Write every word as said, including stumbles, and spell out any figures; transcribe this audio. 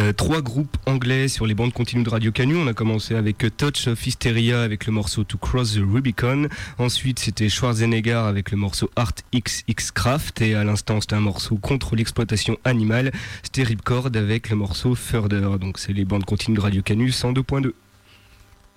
Euh, trois groupes anglais sur les bandes continues de Radio Canu. On a commencé avec Touch of Hysteria avec le morceau To Cross the Rubicon. Ensuite, c'était Schwarzenegger avec le morceau Art X X Craft. Et à l'instant, c'était un morceau contre l'exploitation animale. C'était Ripcord avec le morceau Further. Donc, c'est les bandes continues de Radio Canu cent deux point deux.